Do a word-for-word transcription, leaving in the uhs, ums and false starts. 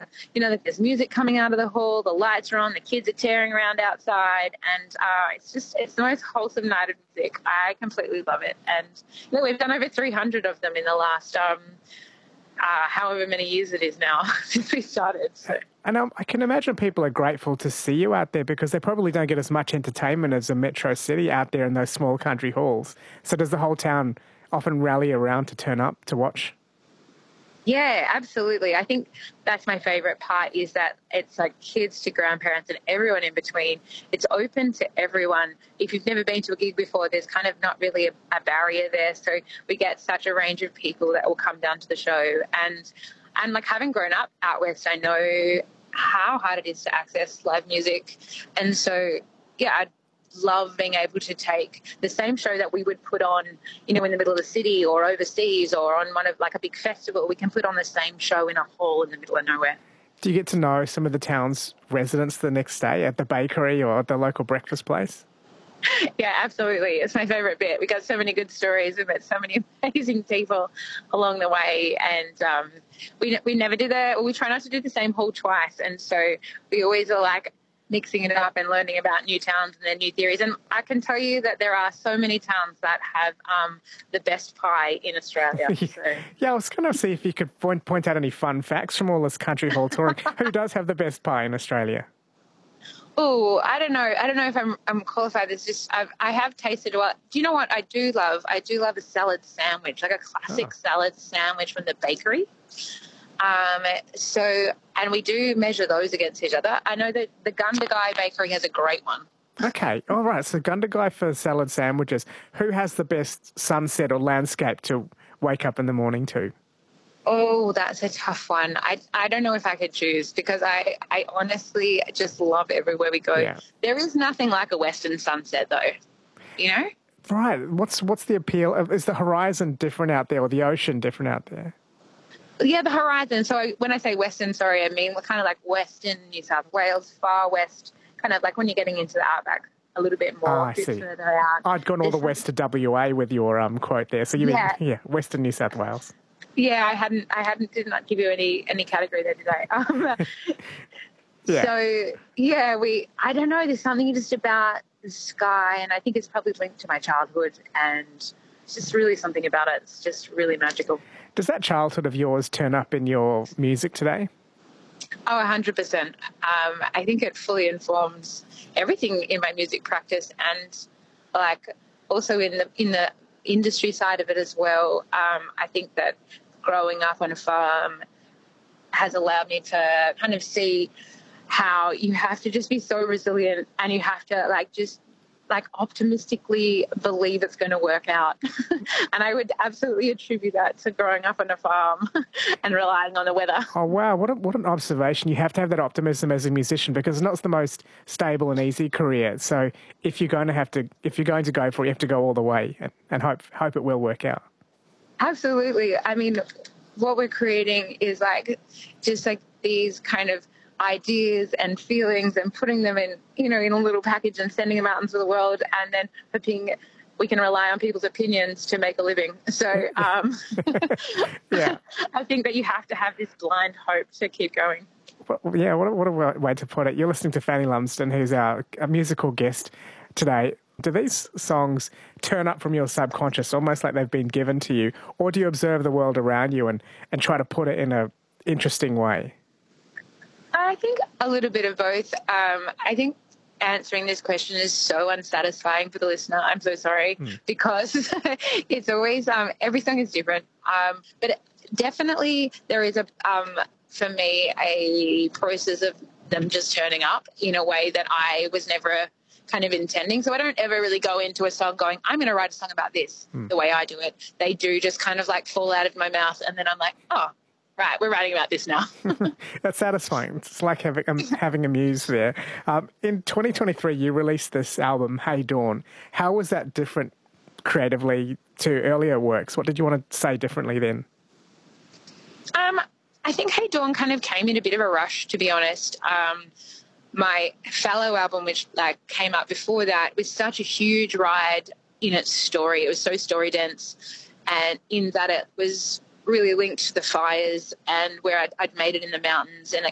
you know, there's music coming out of the hall, the lights are on, the kids are tearing around outside, and uh, it's just, it's the most wholesome night of music. I completely love it. And you know, we've done over three hundred of them in the last um, uh, however many years it is now since we started. So. And um, I can imagine people are grateful to see you out there because they probably don't get as much entertainment as a metro city out there in those small country halls. So does the whole town often rally around to turn up to watch? Yeah, absolutely. I think that's my favourite part is that it's like kids to grandparents and everyone in between. It's open to everyone. If you've never been to a gig before, there's kind of not really a, a barrier there. So we get such a range of people that will come down to the show. And, and like having grown up out west, I know how hard it is to access live music. And so, yeah, I'd love being able to take the same show that we would put on, you know, in the middle of the city or overseas or on one of like a big festival. We can put on the same show in a hall in the middle of nowhere. Do you get to know some of the town's residents the next day at the bakery or at the local breakfast place? Yeah, absolutely. It's my favourite bit. We got so many good stories. We met so many amazing people along the way, and um, we we never do the. We try not to do the same hall twice, and so we always are like mixing it up and learning about new towns and their new theories. And I can tell you that there are so many towns that have um, the best pie in Australia. So. Yeah, I was going to see if you could point, point out any fun facts from all this country hall touring. Who does have the best pie in Australia? Oh, I don't know. I don't know if I'm, I'm qualified. It's just I've, I have tasted what. Do you know what I do love? I do love a salad sandwich, like a classic oh. salad sandwich from the bakery. Um, so, and we do measure those against each other. I know that the Gundagai Bakery has a great one. Okay, all right. So Gundagai for salad sandwiches. Who has the best sunset or landscape to wake up in the morning to? Oh, that's a tough one. I I don't know if I could choose because I, I honestly just love everywhere we go. Yeah. There is nothing like a western sunset though, you know? Right. What's, what's the appeal? Of, is the horizon different out there or the ocean different out there? Yeah, the horizon. So I, when I say western, sorry, I mean kind of like western New South Wales, far west, kind of like when you're getting into the outback a little bit more. Oh, I see. Further out. I'd gone all the west to W A with your um quote there. So you yeah. mean, yeah, western New South Wales. Yeah, I hadn't, I hadn't, did not give you any, any category there today. Um, yeah. So, yeah, we, I don't know, there's something just about the sky, and I think it's probably linked to my childhood, and it's just really something about it. It's just really magical. Does that childhood of yours turn up in your music today? Oh, one hundred percent. Um, I think it fully informs everything in my music practice and, like, also in the in the industry side of it as well. Um, I think that growing up on a farm has allowed me to kind of see how you have to just be so resilient and you have to, like, just like optimistically believe it's going to work out. And I would absolutely attribute that to growing up on a farm and relying on the weather. Oh, wow. What, a, what an observation. You have to have that optimism as a musician because it's not the most stable and easy career. So if you're going to have to, if you're going to go for it, you have to go all the way and, and hope, hope it will work out. Absolutely. I mean, what we're creating is like, just like these kind of ideas and feelings and putting them in, you know, in a little package and sending them out into the world and then hoping we can rely on people's opinions to make a living. So um, yeah. I think that you have to have this blind hope to keep going. Well, yeah, what a, what a way to put it. You're listening to Fanny Lumsden, who's our a musical guest today. Do these songs turn up from your subconscious, almost like they've been given to you, or do you observe the world around you and, and try to put it in an interesting way? I think a little bit of both. Um, I think answering this question is so unsatisfying for the listener. I'm so sorry mm. because it's always, um, every song is different. Um, but definitely there is, a um, for me, a process of them just turning up in a way that I was never kind of intending. So I don't ever really go into a song going, I'm going to write a song about this mm. the way I do it. They do just kind of like fall out of my mouth and then I'm like, oh, right, we're writing about this now. That's satisfying. It's like having, um, having a muse there. Um, in twenty twenty-three, you released this album, Hey Dawn. How was that different creatively to earlier works? What did you want to say differently then? Um, I think Hey Dawn kind of came in a bit of a rush, to be honest. Um, my Fallow album, which like came out before that, was such a huge ride in its story. It was so story dense, and in that it was really linked to the fires and where I'd, I'd made it in the mountains, and it